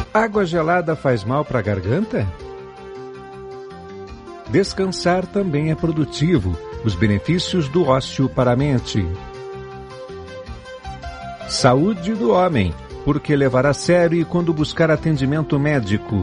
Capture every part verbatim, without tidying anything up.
Água gelada faz mal para a garganta? Descansar também é produtivo. Os benefícios do ócio para a mente. Saúde do homem. Por que levar a sério e quando buscar atendimento médico?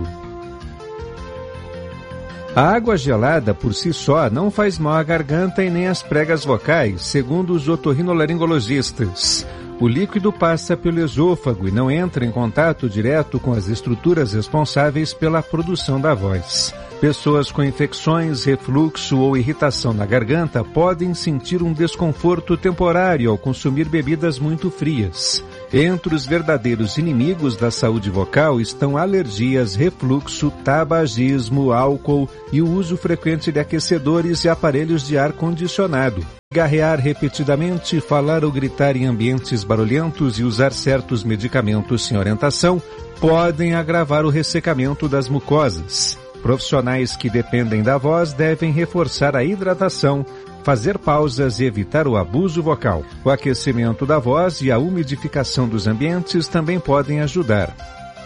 A água gelada por si só não faz mal à garganta e nem às pregas vocais, segundo os otorrinolaringologistas. O líquido passa pelo esôfago e não entra em contato direto com as estruturas responsáveis pela produção da voz. Pessoas com infecções, refluxo ou irritação na garganta podem sentir um desconforto temporário ao consumir bebidas muito frias. Entre os verdadeiros inimigos da saúde vocal estão alergias, refluxo, tabagismo, álcool e o uso frequente de aquecedores e aparelhos de ar-condicionado. Garrear repetidamente, falar ou gritar em ambientes barulhentos e usar certos medicamentos sem orientação podem agravar o ressecamento das mucosas. Profissionais que dependem da voz devem reforçar a hidratação, fazer pausas e evitar o abuso vocal. O aquecimento da voz e a umidificação dos ambientes também podem ajudar.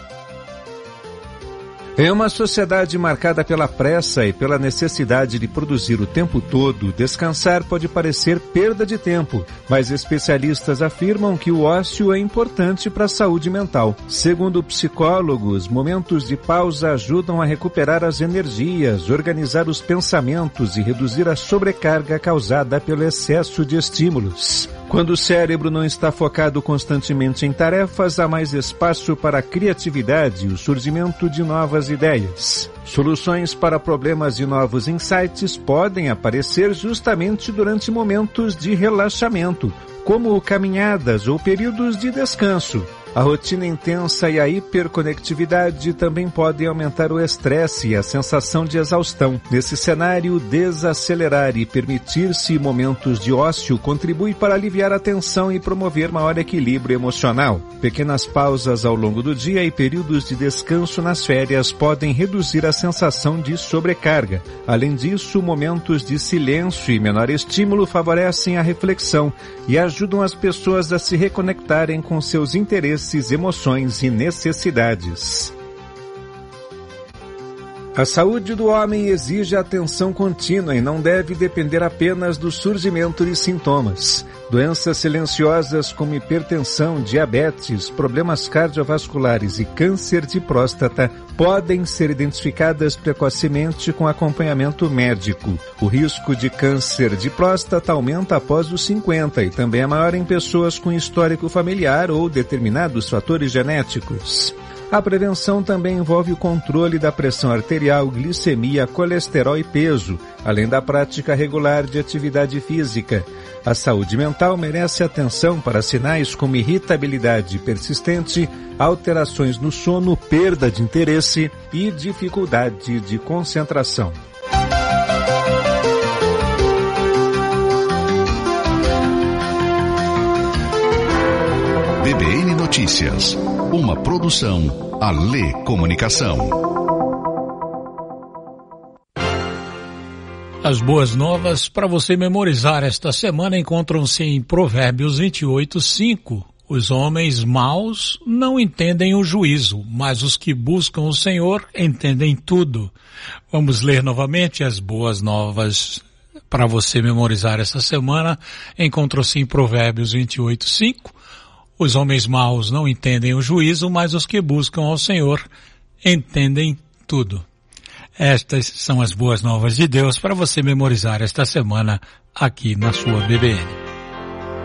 Em uma sociedade marcada pela pressa e pela necessidade de produzir o tempo todo, descansar pode parecer perda de tempo, mas especialistas afirmam que o ócio é importante para a saúde mental. Segundo psicólogos, momentos de pausa ajudam a recuperar as energias, organizar os pensamentos e reduzir a sobrecarga causada pelo excesso de estímulos. Quando o cérebro não está focado constantemente em tarefas, há mais espaço para a criatividade e o surgimento de novas ideias. Soluções para problemas e novos insights podem aparecer justamente durante momentos de relaxamento, como caminhadas ou períodos de descanso. A rotina intensa e a hiperconectividade também podem aumentar o estresse e a sensação de exaustão. Nesse cenário, desacelerar e permitir-se momentos de ócio contribui para aliviar a tensão e promover maior equilíbrio emocional. Pequenas pausas ao longo do dia e períodos de descanso nas férias podem reduzir a sensação de sobrecarga. Além disso, momentos de silêncio e menor estímulo favorecem a reflexão e ajudam as pessoas a se reconectarem com seus interesses, emoções e necessidades. A saúde do homem exige atenção contínua e não deve depender apenas do surgimento de sintomas. Doenças silenciosas como hipertensão, diabetes, problemas cardiovasculares e câncer de próstata podem ser identificadas precocemente com acompanhamento médico. O risco de câncer de próstata aumenta após os cinquenta e também é maior em pessoas com histórico familiar ou determinados fatores genéticos. A prevenção também envolve o controle da pressão arterial, glicemia, colesterol e peso, além da prática regular de atividade física. A saúde mental merece atenção para sinais como irritabilidade persistente, alterações no sono, perda de interesse e dificuldade de concentração. B B N Notícias, uma produção Alê Comunicação. As boas novas para você memorizar esta semana encontram-se em Provérbios vinte e oito, cinco. Os homens maus não entendem o juízo, mas os que buscam o Senhor entendem tudo. Vamos ler novamente as boas novas para você memorizar esta semana. Encontram-se em Provérbios vinte e oito, cinco. Os homens maus não entendem o juízo, mas os que buscam ao Senhor entendem tudo. Estas são as boas novas de Deus para você memorizar esta semana aqui na sua B B N.